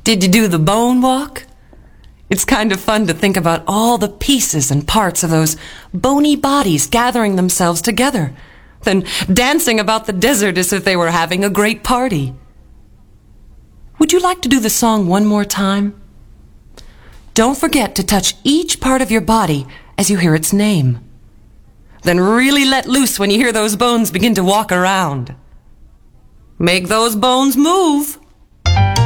Did you do the bone walk? It's kind of fun to think about all the pieces and parts of those bony bodies gathering themselves together, then dancing about the desert as if they were having a great party. Would you like to do the song one more time? Don't forget to touch each part of your body as you hear its name. Then really let loose when you hear those bones begin to walk around. Make those bones move.